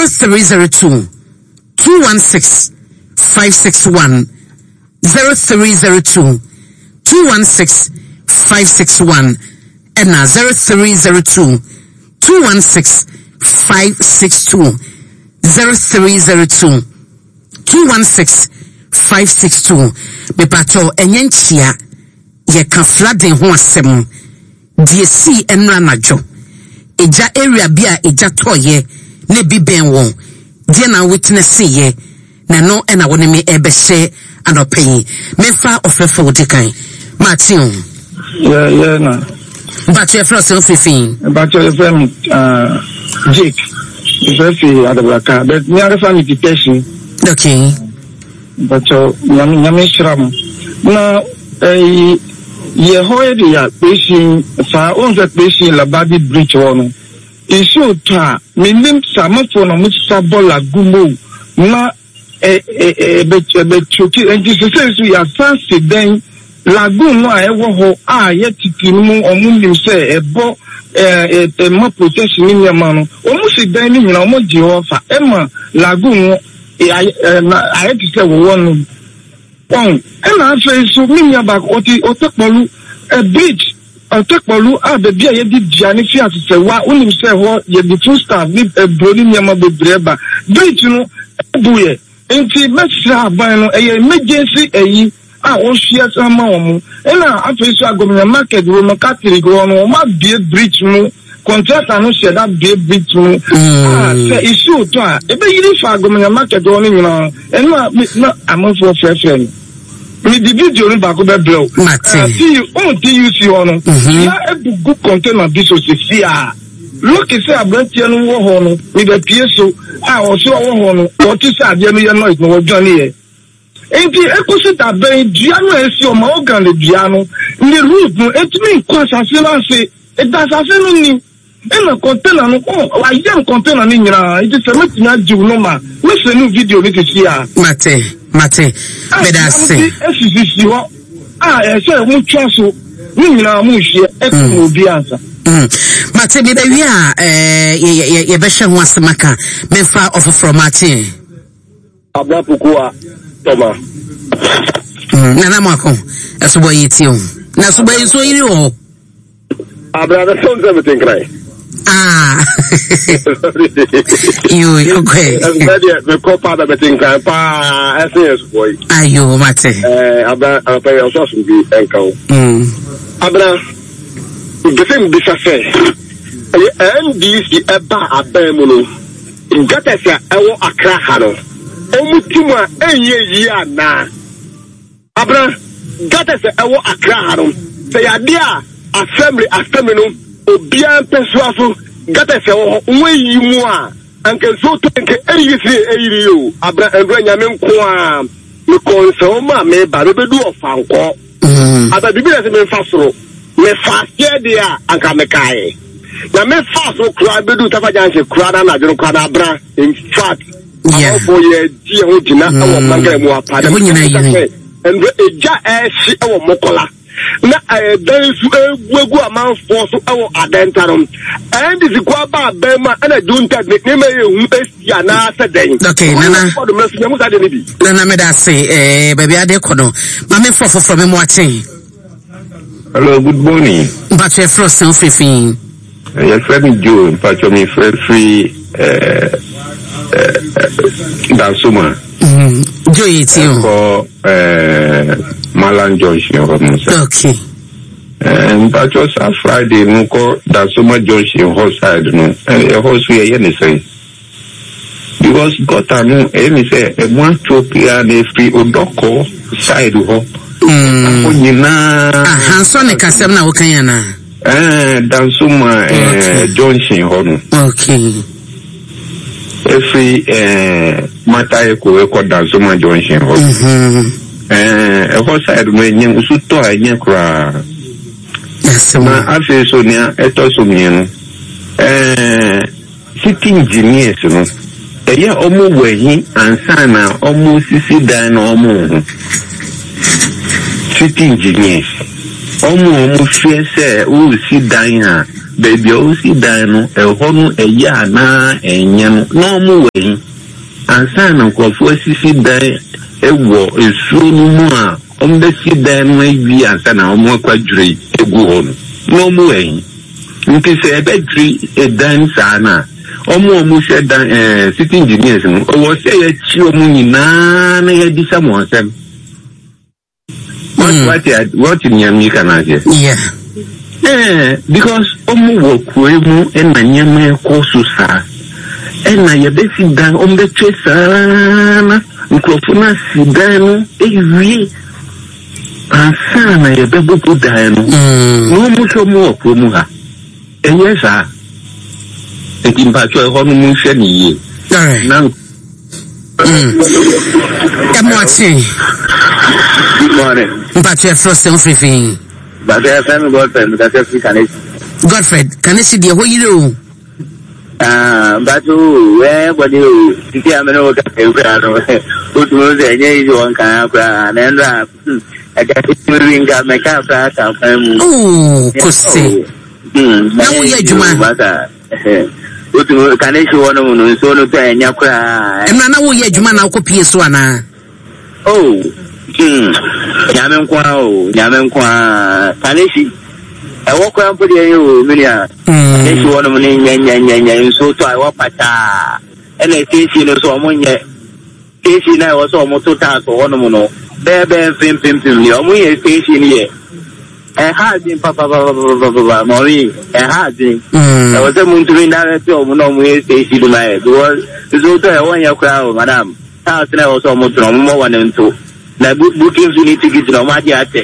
0302 216 561 0302 216 561 and 0302 216 562 0302 216 562 me pato enyenchia ye kan flooding ho asem die si enra najo eja area bia eja toye ne bi ben won die na witness ye na no ena woni me ebe she anopen me fa ofefo wodikan Martin yeah na but your first self-fifteen. But your friend, Jake, is very adabaka. But me are family detention. Okay. But yami shram. Now, ye hoye ya patient sa on that patient la body breach one. Issue ta minim sama phone much sabola gumo na be choki and Jesus says we are fast then. Lagoon no ewo ho yetiki mu omunim se ebo ma protection ni yama no omusi dan ni nyina omoji ho fa ema lagoon ayeti se wo no won ena afa so minya back otepolu a beach otepolu be bia ye di diane fi asese wa onim se ho ye di full staff ni broni nyama bebreba beach no buye enti mesra ban no emergency share some more. And I face a government market room, Catholic one, my beer bridge mu, contract and no share that beer bridge mu. Say issue to her. If you for government market one, you know, and not among for fresh friend. With the video in back of the blow. See you, you see on. Yeah, a good container this was here. Look, it's a brand new war with a PSO. I also want what is a general noise, no Johnny. Enti ekosita ben diano esi o ma organ le diano ni root no etimi kwasa se na se edasase no ni ena container no wa yam container ni nyina iti se meti na jiw no ma we se no video ni tisi a mate beda se esisi ho se mu twaso ni nyina mu hie ekimo bi ansa mate beda wi a ye be hwe ho asemaka memfa of from Martin Abapukua Toma. Nana Mako, that's what you tell. That's what you saw you. Abra sounds everything cry. You okay. The copa everything cry. SAS boy. Are you mate? Abra pay also some be encounter. Abra the thing this affair. NDC eba abemuno. Ngata ewo Accra hano. Omutima eye na abra gata se ewo Accra harum se yadia assembly no obia pesuaso gata se wo nweyi mu a anke so to nke eyiri yo abra endro nyame nko a me konso ma me ba do bedu ofanko aba biblia se me fasoro me fasie dia anka me kai na me faso kura bedu tafa janse kura na adwo kura na abra in fact yeah for ye dia odina awo manga mu apada and eja eshi awo mokola na dan su egwu amanfo so awo adentarum and this kwa ba bema na junta ne me hu esia na seden okay nana me da say baby ade kono ma me fofo from me watching. Hello, good morning. But your first self-fifteen. Your friend Joe, but your free Dansuma. Joe, it's you. For Malan Junction. Okay. And but just on Friday, no call Dansuma Junction horse side, no, and a horse we are anything. Because got a no, any say, a one tropia, and a free Odoko side ho. Hanson Casam na Okayana. Dansuma Junction Horn. Okay. Every Mataye Kueko Dansuma Junction Horn. A horse side when you suto a yakra. Yes, I feel so near Etosumian. Sitting engineers, you know. A year almost where he and Sana almost see down almost. City engineers. Almost fear say, oh, see Diana. baby o si dan no ɛhɔ no ɛyɛ ana ɛnyɛ no mu wɛn ansa na nkɔfo asisi dan ɛwɔ nsuo no mu a ɔmbɛsi dan no awi ansa na ɔmo akwadwere egu hɔ no mu wɛn nti sɛ ɛbɛdwiri dan saa na ɔmo hyɛ dan city engineers no ɔwɔ sɛ yɛkyi ɔmo nyinaa na yɛdisa mo nsɛm what in Yami can I say? Yeah. Because work with and my Yama Kosusa and I basic down on the Chesana, Microfona Sidano, every Ansana, a double put down. No more Kumuha. And yes, sir. Thinking back to a honeymoon shiny. Now, come watching. Good morning. But you're first and free. But I have a girlfriend, but I can Godfred, can I see the whole you? But where would you see? I'm an old put moves and you one can and then I got moving got my car. Oh, Cossy. Now we are Juma. Can I show one on so no pay and yakra? And now we are Juma now copy Swana. Oh. Yamenkwa Taneshi. I walk around for you, Minia. This one of them, so I walk pata. And I think you know so among ye. Station I was almost so tired for one mono. Bear pim, your way station here. A hard in Papa Maureen, a hard thing. I was a moon to win that no way station to my because it's also a 1 year crowd, madam. I was almost more one and two. Na bookings you need to get to Omadiate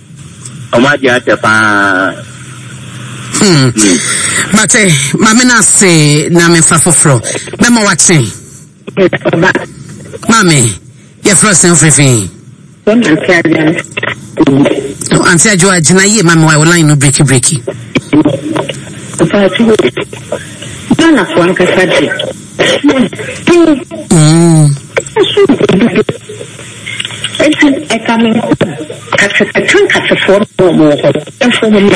pa. Mate, mamina say na me fa foforo. Memo watching. Mami, your first and free. Auntie Ajoa Jina ye mama wa line no breaky. Dona kwa nkasadi. I come in catch a form more and for me.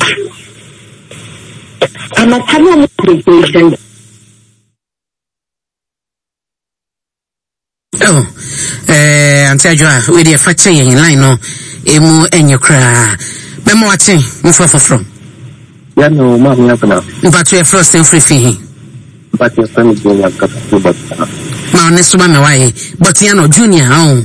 I'm not having a Auntie Ajoa, with your fatty in line, no, emu and your cry. Memo watching, move from. Yeah, no, mammy, but you're first and free. But your son is going to cut but my next one, why, but Yano Junior, home.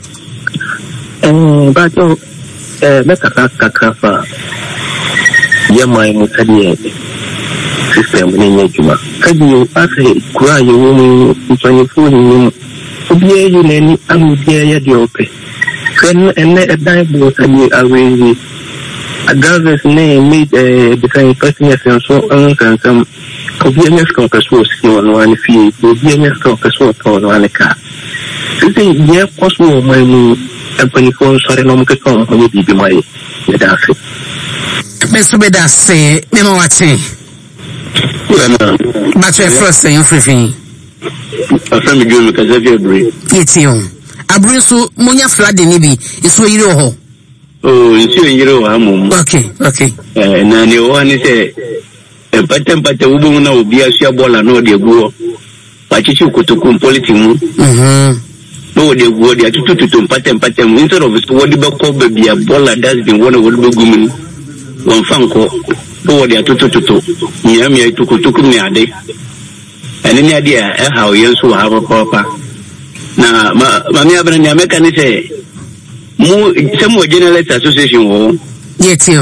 But let us Kafa Yamai Mutadi system in Yajuma. Can you ask a cry you when you you any Amudia Diope? And let a dive and away a driver's name made a different person and so on and some obedience compass was on one fee, obedience compass was on one car. You think, yeah, possible my and when you go sorry, no more come with you, my Medasi. Mr. Bedasi, Memo watching. But your first saying free. A friend of you because every it's you. Abrisu Munya Fladi Nibi is where you ho. Oh, you okay. And then you want to say, a pattern, but the woman will be a share ball and no dear go. But you could to complete no, they were there to pattern instead of what the call baby a baller that's been one of the women. One fanco, no, they are to Yami took me a day. And any idea how you also have a papa. Now, Mammy Abraham American say, some more journalist association. Yes, you.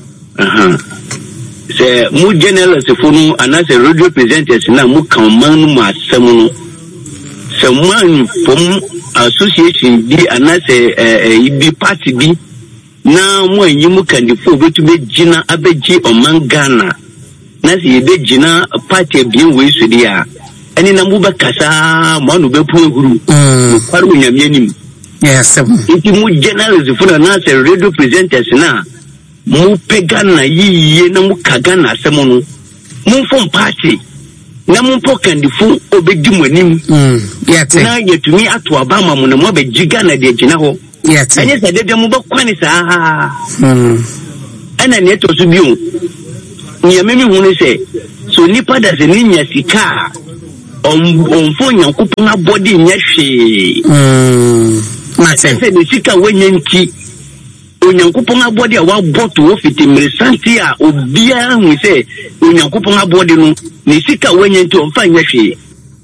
Say, more journalists and as a radio presenters now, more command some. Someone from association be anase be party be now mo yimu kan di fo betu be gina abeji oman Ghana na se be gina party bi we so dia eni na mu be kasa mo no be pu ehuru kwaru nyame anim yes iti mu journalists for na se radio presenters na mu pe Ghana yiye na mu ka Ghana asem no mu from party na mumpo kandifu obedi mwanim na yetumi ato abama mu na mo bejiga na de gina ho anye sa de mu ba kwani sa ana ne to so biu Nya me hu say so nipa da se nya sika onfo Nyankopon abodi nya hwe. Mate se ne sika wanya nti Onyankopon abodi a wabot wo fiti mresanti a obia hu say Onyankopon abodi no ne sika wanya nti onfa nya hwe.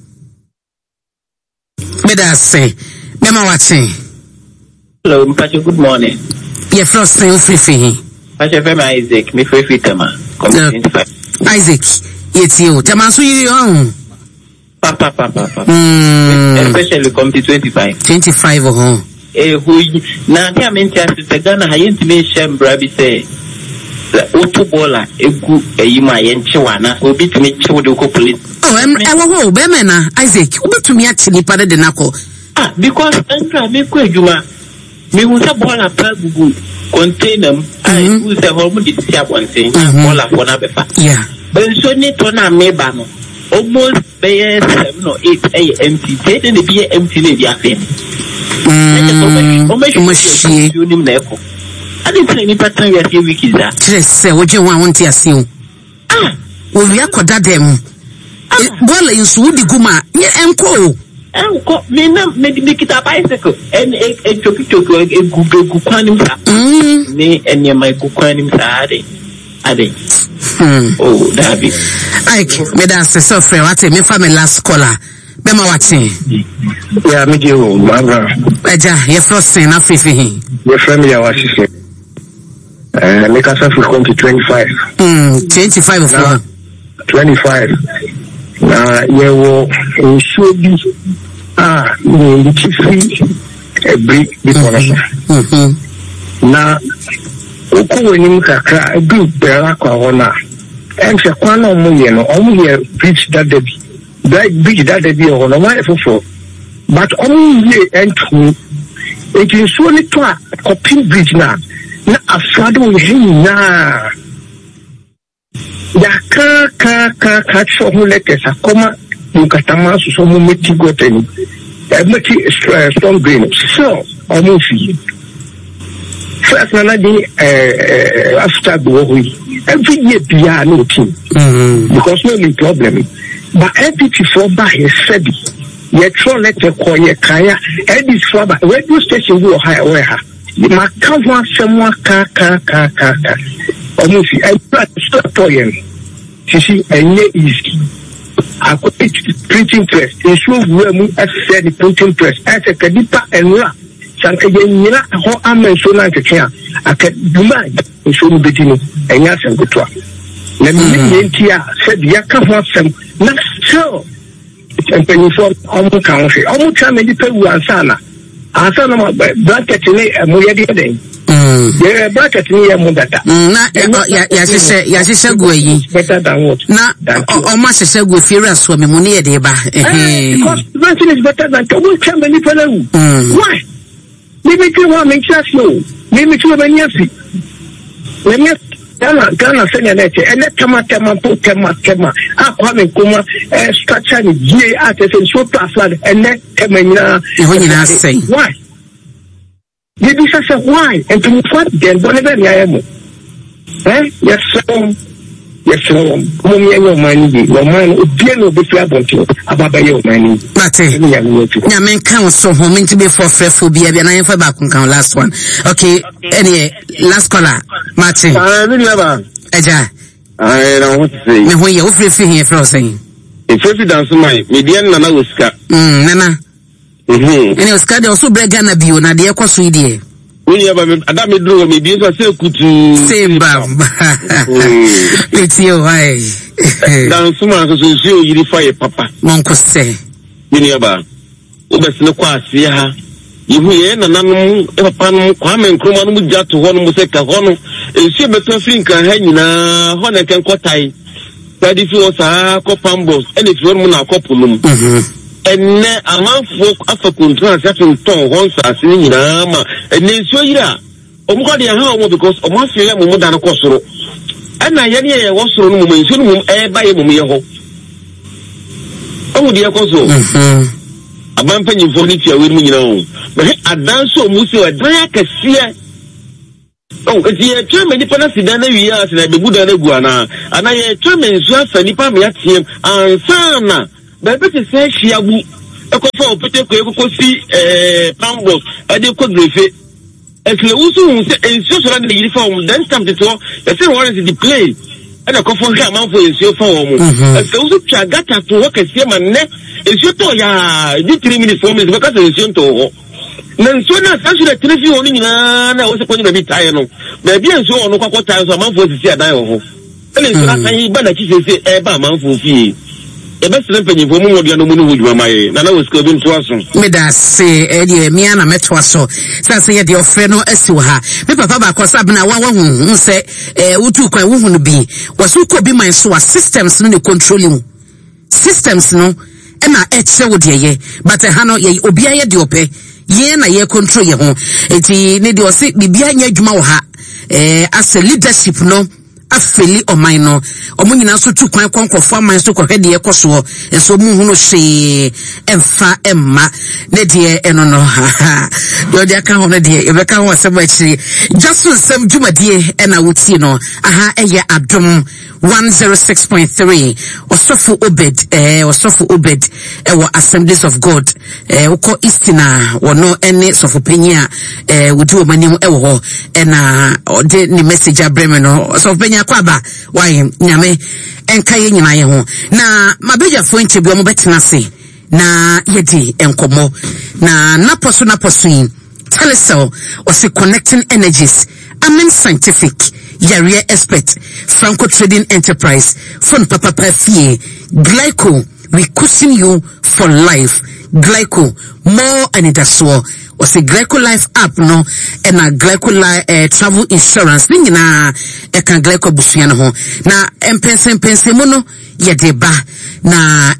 Beda say Mema watching. Hello, Mpacho, good morning. Your first thing free. Mpacho, I'm Isaac, me free Tama. Isaac, it's you. Tama so you on. Papa. Especially come to 25. 25 oh. Who na te amenti asite Ghana ha yentime shembra bi say auto baller egu eyima yenchewa na obi tumi chewo de ko police. Oh, ewo be me na Isaac, obetumi achi nipa de nako. Because entra me ko adwuma me hu se baller pa gugu container I hu se ho mu di tia bonten baller for na befa. Yeah. Ben so ni to na me ba no almost be 7 or 8 empty. Say the be empty na dia fe. I didn't say any pattern we are week is that. Say what you want to assume. We are quite them. Well, in Sudi Guma, uncle. Uncle, me make it a bicycle and a choki a Google Kupanim. Me and your my Kupanim Sade. Oh, David. Ike, me that's the software. What me family last caller. Bema watching. Yeah, me do, Mabra. Eja, your first thing, not free. Your family are watching. Make us have to come to 25. 25 of now. 25. Now, you will should be the chief a brick before us. Now, when you kakra a good Beraka honor, and Shakwana Muyen, only a bridge that they be. That bridge that they be on a wonderful, but only and two. It is only to a copy bridge now. Na afado him na. Ya ka so ho letters akoma mukatama so mo meti goten. Meti strong green. So almost first na di after go we. Every year bia no team. Because no problem. But entity for by his said ye throw letter call ye kaya edis for by radio station go high where ha ma cover someone ka almost I start toying see enye easy I could printing press issue where mu said the printing press as a kadipa enra sanka ye nyina ho amen so na nkekea akaduma issue mu betino enya senkotwa na me yentia said ya ka ho asem na so and penny for almost country almost time the people ansana my bracket in a moyadi day. Yeah, bracket near Mundata. Yes, go better than what? Now, almost a seg with fear as swimming money deba. Because nothing is better than to come any fellow. Why? Maybe you want make sure maybe to a Nancy. Let me Ghana send letter and let tema kuma structure the GA artist and so plasma and let Temena say why? Maybe say why and to what then whatever I am. Yes, so mommy and your money, your man would be no be fair about your money. Yaman council home to be for phobia and I am for back on last one. Okay, any last caller, Martin. Eja. I don't want to say. Me when you free here for saying. If you dance my median Nana Uska. Nana. And it was kind of also Bregana Bio, Nadia Coswidi. We have Adam Drew, maybe I say could same bam. It's you, why? Down someone who you unify Papa. Monko say. Miniaba. Ubers no quas, you hear Nanam, Papa, Kwame and Kruman Muja to one Museka Hono, and she better think a henna, Honek and Kotai. That if you was a copambos, and it's one mona copulum. And a man folk after contract certain tongue once as in Rama, and then so ya. Omgadi how because of my fear more than a cosro. And I was so moment, soon by a mummy. Oh, dear Coso. A bumping furniture with me now. But I dance so much, I drink a seer. oh it's chairman nipa na sidana wi as na bebu da na gu ana ye chairman so afa nipa me atiem ansana ba beti se hyiabu ekofa opete ko ekokosi pambos ade ko grefe ekle usu se ensio so na de uniform then time to the say what is the play and a confirm man for ensio for mo ekle usu twa gata to work ese man ne ensio to ya di 3 minutes 4 minutes because ensio to ho na so na sa so the telefi ho ni na wo se ko ni ba bi tae no ba bi ensio ono kwakọ tae so man for sisi adan ho ele ensio na san yi ba na chi se e ba man for fi ebesere penyimfo mu modua no mu no huduma maye na na wosko bi nto aso me da se e mia na meto aso say ye de ofre no asi wo ha me papa ba ko sabna wa hu se utu kwan wo hu no bi wasu ko bi man so systems no ne controlling systems no e na e che wo de ye but ha no ye obi aye de ope ye na ye control ye ho enti ne de o se bibia nya adwuma wo ha as a leadership no afeli omaino omunyina so tu kwan konkofo aman so kohwede ekoso enso mu hu no hwe emfa emma ne de eno no do de aka ho ne de e be ka ho asem akiri just some jumadie ena wuti no aha eye adom 106.3 osofu obed ewo Assemblies of God uko istina wono ene sofu penya wudi wo manim ewo ho ena ode ni message abreme no sofu penya kwaba why nyame enka ye nyina ye ho na mabeja fo nche bi o mo betena se na yedi enkomo na naposo Telecel was connecting energies amen scientific Yaria expert Franco Trading Enterprise Fon Papa Fie Glyco we cushion you for life Glyco more and it as well was a Glyco Life app no and a Glyco travel insurance thing na e kan Glyco busuano ho na empense mono ye deba na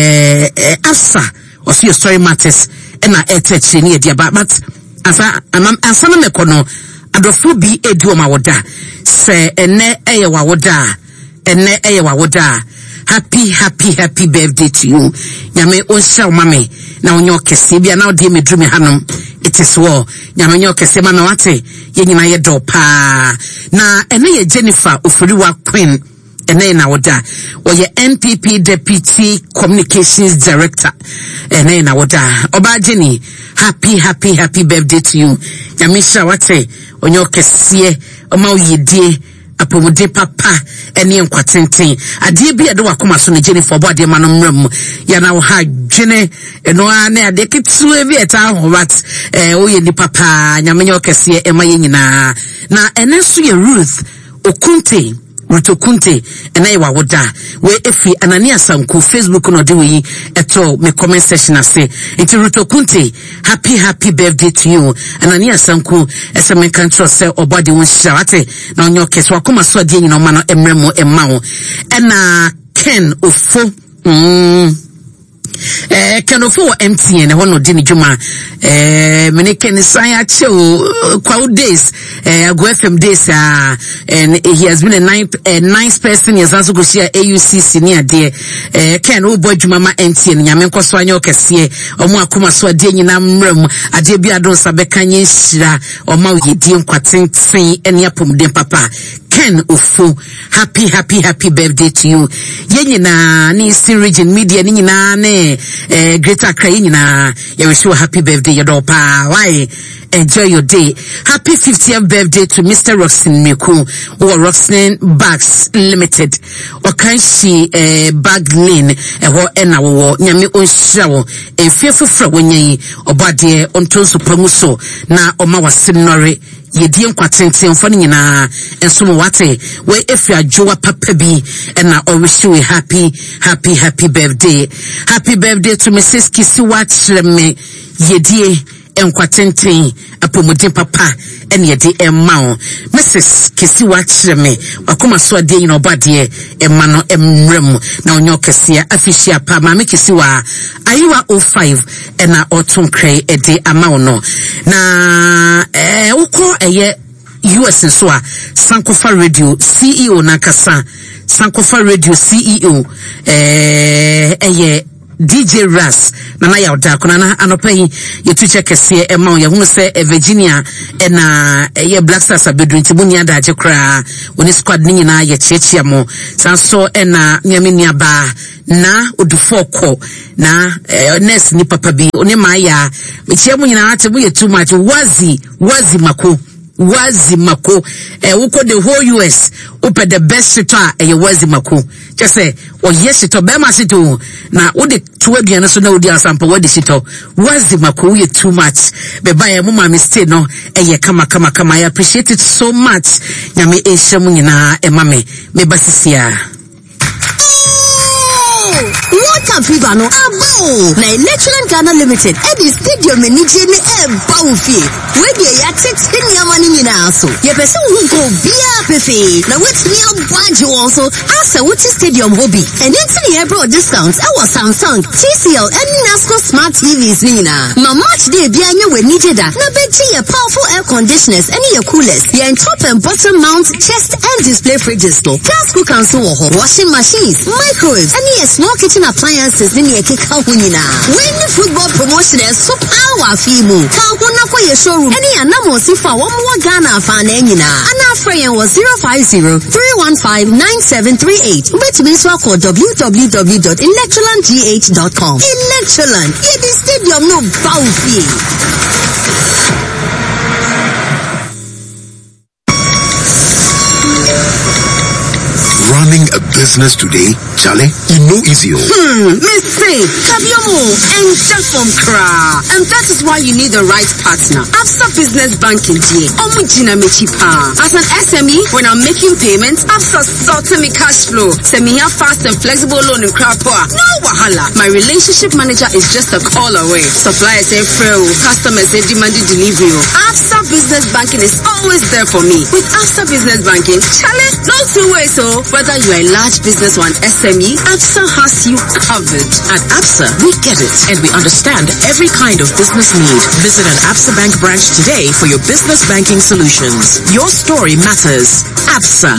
asa was your story matters and na etche ni e but asa na mekono adofo bi edu ma woda se ene eye wa woda happy birthday to you nyame onsha mame na onyo kese bia na odi medru me hanom it is war nyame onyo kese ma na wate ye nyina ye do pa na ene ye Jennifer Oforiwa Queen ene na woda oye NPP Deputy Communications Director ene na woda oba Jenny happy birthday to you nyame sha wate onyo kese oma oyedie apomode papa ene enkwatenten ade bi ade wakoma so ne Jennifer bo ade manom mram ya na wo ha dwene eno ane ade ketu e bi eta ho but oye ni papa nyame nyo kese ema ye nyina na ene so ye Ruth Okunte ena iwa woda we efi Anania Sanku Facebook no de we eto me comment section ase enti Ruth Okunte happy birthday to you Anania Sanku ese me kan tro se obode won shawate na onyo kese wakoma so de nyina ma no emremo emma wo ena Ken Ofo Ken Ofo MTN hono di ni juma mene Ken san chew kwa days Ago FM days and he has been a nice person yes also go share AUC near there Ken o boy juma ma MTN nyame nkoso anyo kese omo akoma so ade nyina mram ade bia don sabeka nye hira oma oyedi nkwatenten ene apomden papa Ken Ofo happy birthday to you yenyina ni Eastern Region Media ni nyina ne Greater Accra nyina you wish you a happy birthday your pa why enjoy your day happy 50th birthday to Mr. Roxin Meku or Roxin Bags Limited or can she bag lane ho ena wo nyame onshawo fearful fra wonyi obade ontonso pamuso na oma wasinore yedi nkwatenten fo nyina enso mo wate we efi adwowa papa bi na o wish you a happy birthday to Mrs. Kisiwa Chreme yedi enkwatenten apomodin papa ene yedi emma Mrs. Kisiwa Chreme akoma so ade nyina obade emma no emrem na onyo kese afishia pa mama Kisiwa ayiwa 05 na otunkre ede ama no na uko eye US so a Sankofa Radio CEO nakasa Sankofa Radio CEO eye DJ Ras na ya oda kona na anopai yetu chekese ema ya hunu se Virginia na ye Black Stars abedu ntibuni ada aje kra oni squad ni nyina ye chiechia mo sanso na nyamini aba na odufoko na nurse ni papa bi oni maya mechiemu nyina ate mu ye too much wazi mako wuko the whole US open the best sitter wazi mako just say yes sitter be ma sitter na wo de to aduane so na wo di asampa wo de sitter wazi mako ye too much be buy mo ma mistake no kama I appreciate it so much nyame ehyamu nyina mame me basisia Water fever no abo na Electron Ghana Limited Eddie Stadium menije ne bawfi we dey ya text nyamani nyina so ye pese hunko bia pefe na wetimi abwaje won so asa wuti stadium hobby and then ye bro discounts our Samsung TCL and Nasco smart TVs nyina ma match day bia nye we nije da na beji ye powerful air conditioners and ye coolers ye top and bottom mount chest and display fridges to gas cookers so washing machines microwaves and ye small kitchen appliances in your kika hunina. When the football promotion is so power fimu. Kahuna kwa your showroom. Any anamo sifa one more Ghana fan enina. Ana Freyan was 050-315-9738. Bet me so call www.electrolandgh.com. Electroland. Yeah, the stadium no bawfi. Running a business today, Charlie, you know easy. Missy, Kabiomo, and just from Kra. And that is why you need the right partner. Absa Business Banking G. Omujina Mechipa. As an SME, when I'm making payments, Absa sorted me cash flow. Send me a fast and flexible loan in Krapoa. No wahala. My relationship manager is just a call away. Suppliers say frail, customers say demanding delivery. Absa Business Banking is always there for me. With Absa Business Banking, Charlie, no two ways, so whether you are a large business or an SME, Absa has you covered. At Absa, we get it and we understand every kind of business need. Visit an Absa Bank branch today for your business banking solutions. Your story matters. Absa.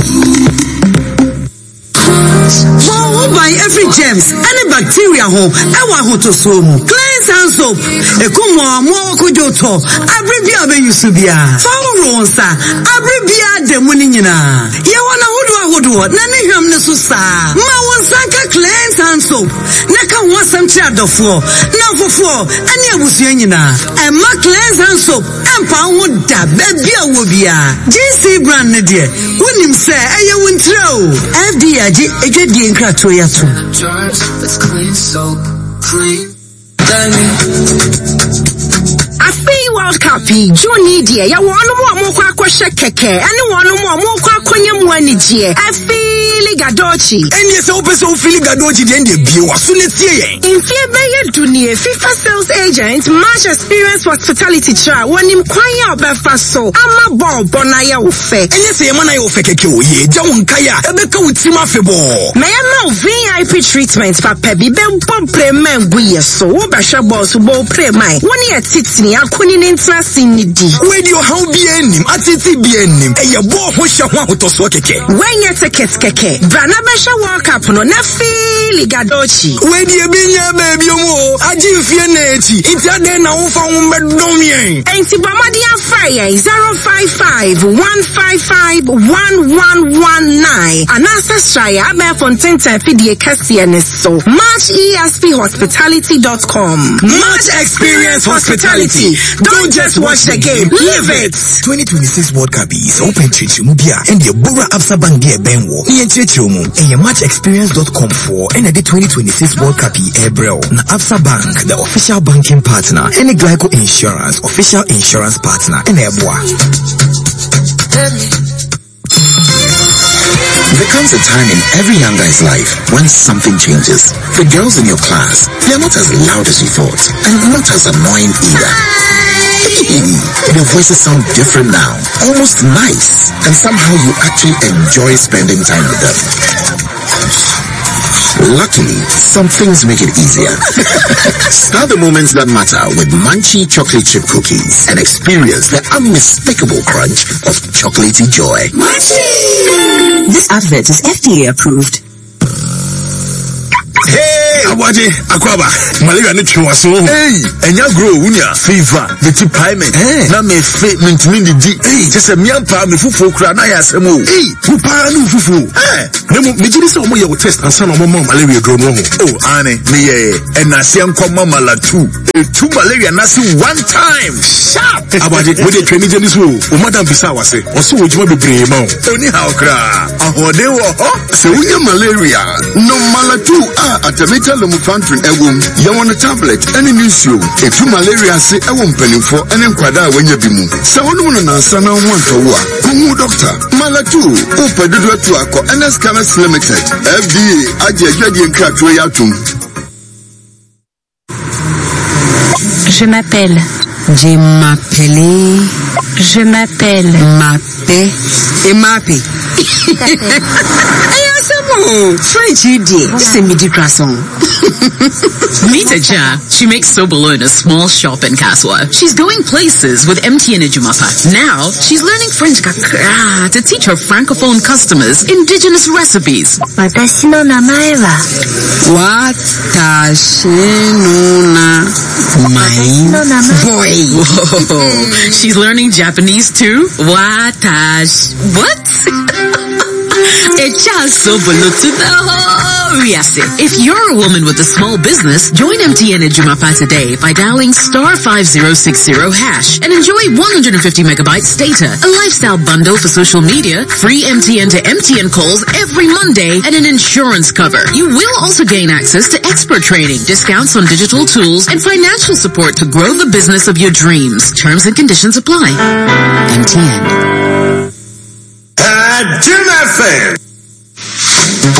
Wow, by every germs, any bacteria home, I want to so cleanse hands up. Ekumo mo kujoto, abribia be yusubia. Fawronsa, abribia demoni nyina. Ye wana hudu, na ne hwam ne so saa. Ma wonsanka cleanse hands up. Na ka wonsam tia dofo. Na fofo, ani abusua nyina. E ma cleanse hands up. Empa ho da bebia wo bia. GC brand ne de. Wonim se eye wontreo. FDA ejedi enkrato ya so. Let's clean soap, clean. World Cup Juni die ya wonu mo kwa kwhye keke ane wonu mo kwa konye mu anije afili gadochi eni se opese ofili gadochi de ndie bie waso ne tie yen infie beye dunie FIFA sales agent match experience hospitality cha wonim kwan ya obefa so ama bobo na ya ofe eni se yema na ya ofe keke o ye ja wonka ya ebeka wutim afebo na ya ma VIP treatment papa bi be bombre mangu yeso wo ba hwe boss bo pre mai woni ya titini akoni interest nidi radio how be enim atiti be enim e ye bo ho hye ho ahotoso keke when ye ticket keke brana be hye World Cup no na fili gadochi we die bi nya ba bi omo agi fie na eti itiade na wo fa wo medom yen enti bamadi afire 055-155-1119 anasa straya abe fontaine fidie kase ne so matchesphospitality.com Match Experience Hospitality. Don't just watch the game, live it. 2026 World Cup is open Chichimubia and the Bora Absa Bank Dear Benwo. Ian Chichimu and your matchexperience.com for and the 2026 World Cup April. Na Absa Bank, the official banking partner, and the Glyco Insurance, official insurance partner, and Eboa. There comes a time in every young guy's life when something changes. The girls in your class, they are not as loud as you thought, and not as annoying either. Their voices sound different now, almost nice, and somehow you actually enjoy spending time with them. Luckily, some things make it easier. Start the moments that matter with Munchie chocolate chip cookies and experience the unmistakable crunch of chocolatey joy. Munchie! This advert is FDA approved. Hey, Awaje akwaba malaria ne twa so. Enya grow wunya fever the tip payment. Na me fe mentimi di. Just me ampa me fufu kura na ya asem o. Pupa no fufu. Nemo me gidi se omo ye test ansa na omo malaria grow no ho. Oh ane me ye enase nkoma malatu. Two malaria na se one time. Sharp. Awaje we dey training this wo. O madam bisa wase. Oso ojuma bebre ma o. Oni how kra. Ahode wo ho. Se wunya malaria no malatu atameta lumfantrin ewom. Ye won tablet any newsroom. Etu malaria se ewom penifo ene nkwada wanya bimu. Se wonu na ansa na ho antowo a. Kumu doctor. Malatu upedudu atu akọ NS Chemist Limited. FDA ajeje nkratwe yatum. Je m'appelle. Je m'appelais. Je m'appelle. Mappé. Et mappé. French idiot. C'est midi croissant. Meet Aja. She makes Sobalone a small shop in Kaswa. She's going places with MTN Ejumapa. Now, she's learning French to teach her francophone customers indigenous recipes. Watashino na maeva. Watashino na maeva. Boy. Whoa. She's learning Japanese too. What? If you're a woman with a small business, join MTN Ejumapa today by dialing *5060# and enjoy 150 megabytes data, a lifestyle bundle for social media, free MTN to MTN calls every Monday, and an insurance cover. You will also gain access to expert training, discounts on digital tools, and financial support to grow the business of your dreams. Terms and conditions apply. MTN. Jim FM.